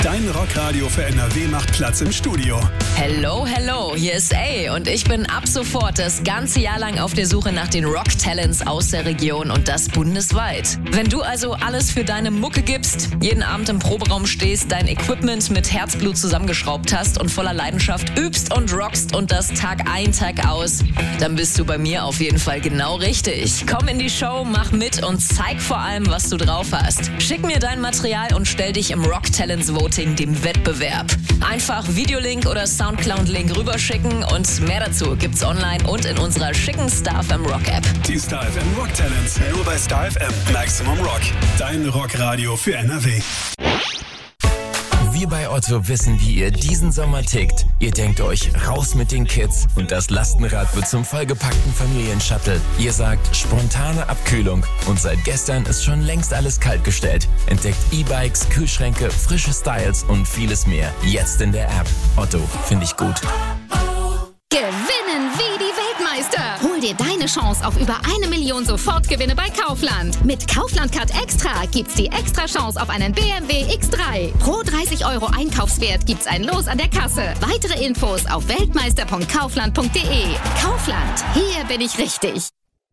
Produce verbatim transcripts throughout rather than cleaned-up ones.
Dein Rockradio für N R W macht Platz im Studio. Hello, hello, hier ist A und ich bin ab sofort das ganze Jahr lang auf der Suche nach den Rock-Talents aus der Region und das bundesweit. Wenn du also alles für deine Mucke gibst, jeden Abend im Proberaum stehst, dein Equipment mit Herzblut zusammengeschraubt hast und voller Leidenschaft übst und rockst und das Tag ein, Tag aus, dann bist du bei mir auf jeden Fall genau richtig. Komm in die Show, mach mit und zeig vor allem, was du drauf hast. Schick mir dein Material und stell dich im Rock-Talents Voting dem Wettbewerb. Einfach Videolink oder Soundcloud-Link rüberschicken und mehr dazu gibt's online und in unserer schicken Star F M Rock App. Die Star F M Rock Talents, nur bei Star F M Maximum Rock. Dein Rockradio für N R W. Wir bei Otto wissen, wie ihr diesen Sommer tickt. Ihr denkt euch, raus mit den Kids und das Lastenrad wird zum vollgepackten Familienshuttle. Ihr sagt, spontane Abkühlung und seit gestern ist schon längst alles kaltgestellt. Entdeckt E-Bikes, Kühlschränke, frische Styles und vieles mehr. Jetzt in der App. Otto, finde ich gut. Gewinnen wie die Weltmeister. Hol dir deine Chance auf über eine Million Sofortgewinne bei Kaufland. Mit Kaufland Card Extra gibt's die extra Chance auf einen B M W X drei. Pro dreißig Euro Einkaufswert gibt's ein Los an der Kasse. Weitere Infos auf weltmeister punkt kaufland punkt de. Kaufland, hier bin ich richtig.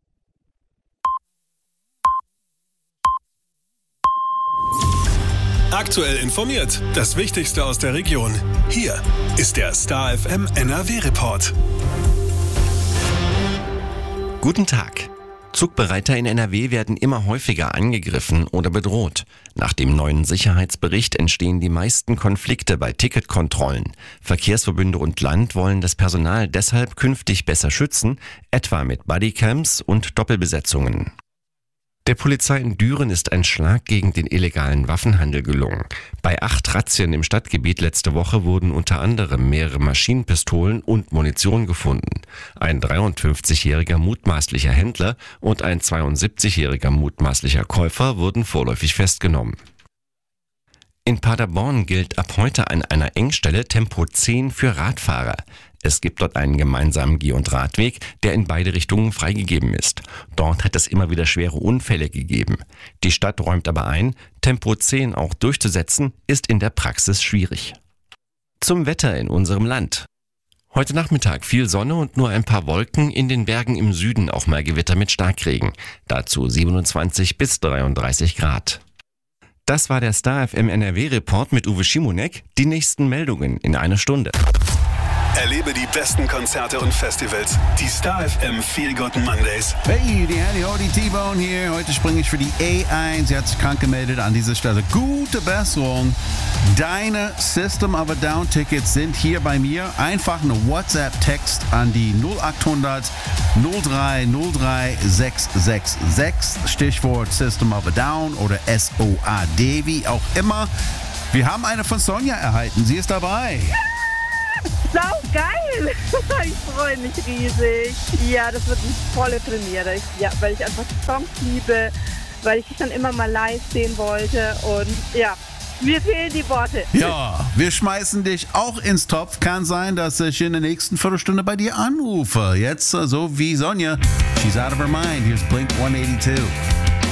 Aktuell informiert. Das Wichtigste aus der Region. Hier ist der Star F M N R W Report. Guten Tag. Zugbereiter in N R W werden immer häufiger angegriffen oder bedroht. Nach dem neuen Sicherheitsbericht entstehen die meisten Konflikte bei Ticketkontrollen. Verkehrsverbünde und Land wollen das Personal deshalb künftig besser schützen, etwa mit Bodycams und Doppelbesetzungen. Der Polizei in Düren ist ein Schlag gegen den illegalen Waffenhandel gelungen. Bei acht Razzien im Stadtgebiet letzte Woche wurden unter anderem mehrere Maschinenpistolen und Munition gefunden. Ein dreiundfünfzigjähriger mutmaßlicher Händler und ein zweiundsiebzigjähriger mutmaßlicher Käufer wurden vorläufig festgenommen. In Paderborn gilt ab heute an einer Engstelle Tempo zehn für Radfahrer. Es gibt dort einen gemeinsamen Geh- und Radweg, der in beide Richtungen freigegeben ist. Dort hat es immer wieder schwere Unfälle gegeben. Die Stadt räumt aber ein, Tempo zehn auch durchzusetzen, ist in der Praxis schwierig. Zum Wetter in unserem Land. Heute Nachmittag viel Sonne und nur ein paar Wolken, in den Bergen im Süden auch mal Gewitter mit Starkregen. Dazu siebenundzwanzig bis dreiunddreißig Grad. Das war der Star F M N R W Report mit Uwe Schimonek. Die nächsten Meldungen in einer Stunde. Erlebe die besten Konzerte und Festivals. Die Star F M Feel Good Mondays. Hey, die Handy Hody T-Bone hier. Heute springe ich für die A eins. Sie hat sich krank gemeldet an dieser Stelle. Gute Besserung. Deine System of a Down Tickets sind hier bei mir. Einfach eine WhatsApp-Text an die null achthundert null drei null drei sechs sechs sechs. Stichwort System of a Down oder S O A D, wie auch immer. Wir haben eine von Sonja erhalten. Sie ist dabei. Sau geil! Ich freue mich riesig. Ja, das wird eine volle Premiere. Ja, weil ich einfach die Songs liebe, weil ich dich dann immer mal live sehen wollte und ja, mir fehlen die Worte. Ja, wir schmeißen dich auch ins Topf. Kann sein, dass ich in der nächsten Viertelstunde bei dir anrufe. Jetzt so wie Sonja. She's out of her mind. Here's Blink one eighty-two.